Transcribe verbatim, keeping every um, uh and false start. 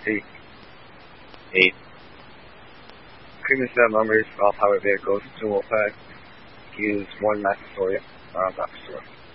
Eight. Eight. Premium set numbers for all powered vehicles, consumable pack. Use one Master Story, uh, Doctor Store.